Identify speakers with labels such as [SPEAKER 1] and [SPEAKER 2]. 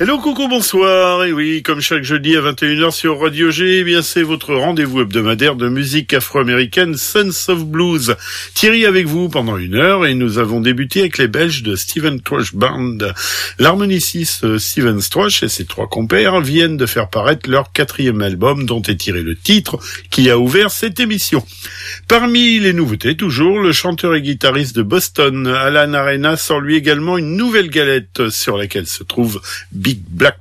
[SPEAKER 1] Hello, coucou, bonsoir. Et oui, comme chaque jeudi à 21h sur Radio G, eh bien, c'est votre rendez-vous hebdomadaire de musique afro-américaine Sense of Blues. Thierry avec vous pendant 1 heure et nous avons débuté avec les Belges de Steven Thrush Band. L'harmoniciste Steven Thrush et ses 3 compères viennent de faire paraître leur 4e album dont est tiré le titre qui a ouvert cette émission. Parmi les nouveautés, toujours, le chanteur et guitariste de Boston, Alan Arena, sort lui également une nouvelle galette sur laquelle se trouve Big Black